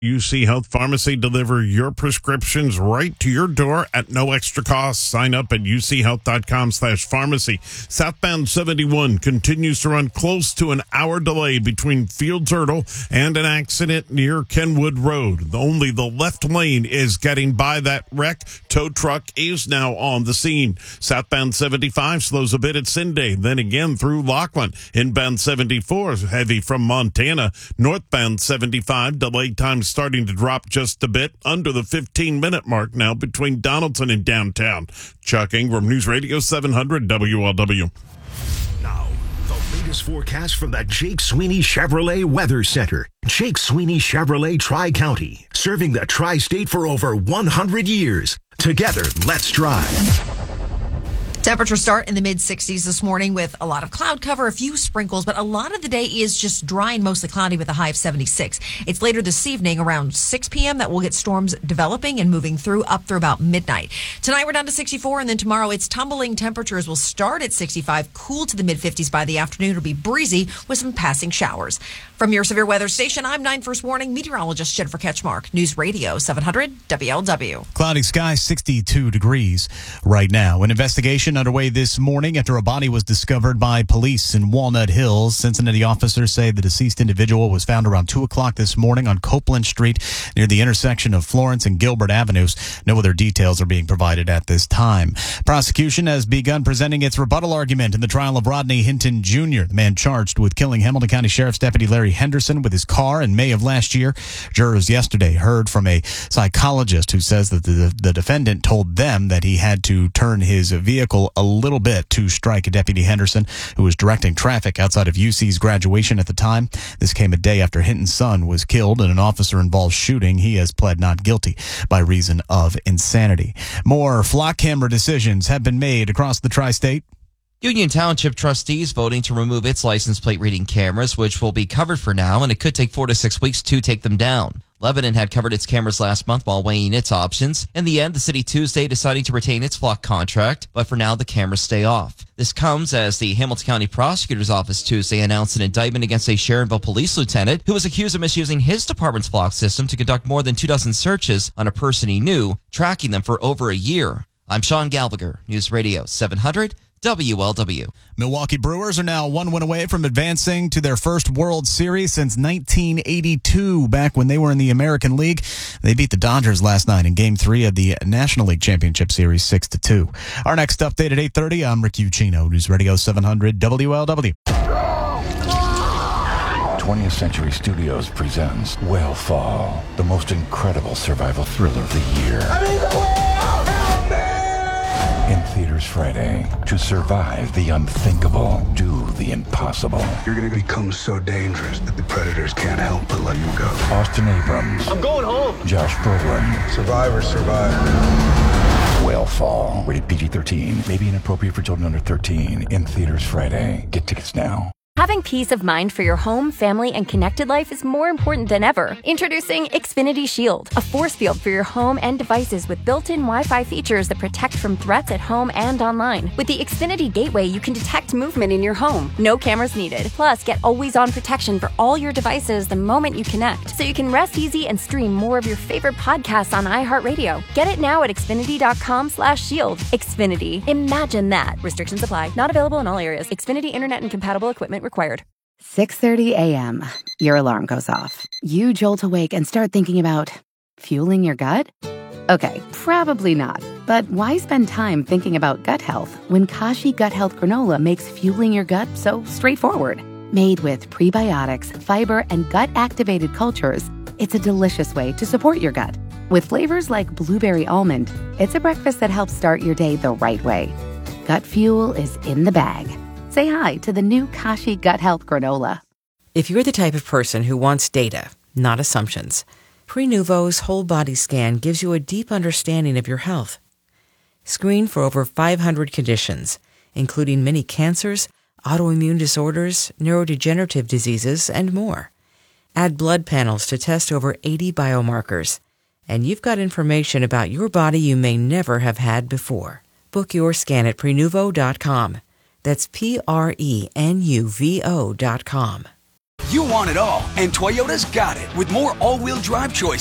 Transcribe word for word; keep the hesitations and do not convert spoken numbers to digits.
U C Health Pharmacy deliver your prescriptions right to your door at no extra cost. Sign up at uchealth.com slash pharmacy. Southbound seventy-one continues to run close to an hour delay between Fields Hurdle and an accident near Kenwood Road. Only the left lane is getting by that wreck. Tow truck is now on the scene. Southbound seventy-five slows a bit at Cinday, then again through Lachlan. Inbound seventy-four is heavy from Montana. Northbound seventy-five delayed times starting to drop just a bit, under the fifteen-minute mark now between Donaldson and downtown. Chuck Ingram, News Radio seven hundred W L W. Now, the latest forecast from the Jake Sweeney Chevrolet Weather Center. Jake Sweeney Chevrolet Tri-County, serving the Tri-State for over one hundred years. Together, let's drive. Temperatures start in the mid sixties this morning with a lot of cloud cover, a few sprinkles, but a lot of the day is just dry and mostly cloudy with a high of seventy-six. It's later this evening around six p.m. that we'll get storms developing and moving through up through about midnight. Tonight we're down to sixty-four, and then tomorrow it's tumbling. Temperatures will start at sixty-five, cool to the mid fifties by the afternoon. It'll be breezy with some passing showers. From your severe weather station, I'm nine First Warning meteorologist Jennifer Ketchmark, News Radio seven hundred W L W. Cloudy skies, sixty-two degrees right now. An investigation underway this morning after a body was discovered by police in Walnut Hills. Cincinnati officers say the deceased individual was found around two o'clock this morning on Copeland Street near the intersection of Florence and Gilbert Avenues. No other details are being provided at this time. Prosecution has begun presenting its rebuttal argument in the trial of Rodney Hinton Junior, the man charged with killing Hamilton County Sheriff's Deputy Larry Henderson with his car in May of last year. Jurors yesterday heard from a psychologist who says that the, the defendant told them that he had to turn his vehicle a little bit to strike Deputy Henderson, who was directing traffic outside of U C's graduation at the time. This came a day after Hinton's son was killed in an officer-involved shooting. He has pled not guilty by reason of insanity. More flock camera decisions have been made across the tri-state. Union Township trustees voting to remove its license plate reading cameras, which will be covered for now, and it could take four to six weeks to take them down. Lebanon had covered its cameras last month while weighing its options. In the end, the city Tuesday deciding to retain its flock contract, but for now the cameras stay off. This comes as the Hamilton County Prosecutor's Office Tuesday announced an indictment against a Sharonville police lieutenant who was accused of misusing his department's flock system to conduct more than two dozen searches on a person he knew, tracking them for over a year. I'm Sean Galviger, News Radio seven hundred W L W. Milwaukee Brewers are now one win away from advancing to their first World Series since nineteen eighty-two, back when they were in the American League. They beat the Dodgers last night in Game three of the National League Championship Series six to two. Our next update at eight thirty, I'm Rick Ucchino, News Radio seven hundred W L W. twentieth Century Studios presents Whale Fall, the most incredible survival thriller of the year. I'm in the whale! In theaters Friday. To survive the unthinkable, do the impossible. You're going to become so dangerous that the predators can't help but let you go. Austin Abrams. I'm going home. Josh Brolin. Survivor, survivor. Whale Fall. Rated P G thirteen. May be inappropriate for children under thirteen. In theaters Friday. Get tickets now. Having peace of mind for your home, family, and connected life is more important than ever. Introducing Xfinity Shield, a force field for your home and devices with built-in Wi-Fi features that protect from threats at home and online. With the Xfinity Gateway, you can detect movement in your home. No cameras needed. Plus, get always-on protection for all your devices the moment you connect, so you can rest easy and stream more of your favorite podcasts on iHeartRadio. Get it now at Xfinity.com slash shield. Xfinity. Imagine that. Restrictions apply. Not available in all areas. Xfinity Internet and compatible equipment required. six thirty a.m. Your alarm goes off. You jolt awake and start thinking about fueling your gut? Okay, probably not. But why spend time thinking about gut health when Kashi Gut Health Granola makes fueling your gut so straightforward? Made with prebiotics, fiber, and gut-activated cultures, it's a delicious way to support your gut. With flavors like blueberry almond, it's a breakfast that helps start your day the right way. Gut fuel is in the bag. Say hi to the new Kashi Gut Health Granola. If you're the type of person who wants data, not assumptions, Prenuvo's whole body scan gives you a deep understanding of your health. Screen for over five hundred conditions, including many cancers, autoimmune disorders, neurodegenerative diseases, and more. Add blood panels to test over eighty biomarkers, and you've got information about your body you may never have had before. Book your scan at Prenuvo dot com. That's P R E N U V O dot com. You want it all, and Toyota's got it with more all-wheel drive choices.